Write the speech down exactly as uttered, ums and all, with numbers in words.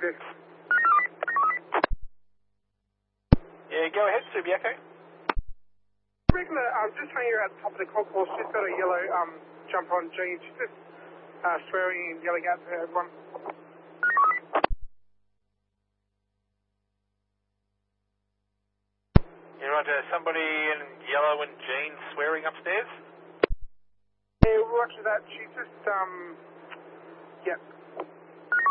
Subiaco. Yeah, go ahead, Subiaco. Regular, I'm um, just hanging her at the top of the concourse. She's got a yellow um, jumper on jeans. She's just uh, swearing and yelling out to everyone. You roger, somebody in yellow and jeans swearing upstairs? Yeah, roger that. She's just, um, yeah.